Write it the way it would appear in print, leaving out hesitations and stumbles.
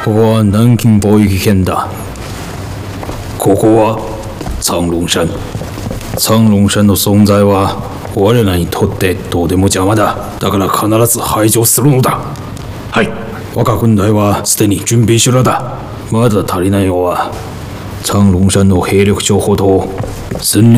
ここは南京貿易圏だ。ここは苍龙山。苍龙山の存在は我らにとってとても邪魔だ。だから必ず排除するのだ。はい。我が軍隊はすでに準備しろだ。まだ足りないのは、苍龙山の兵力情報と戦略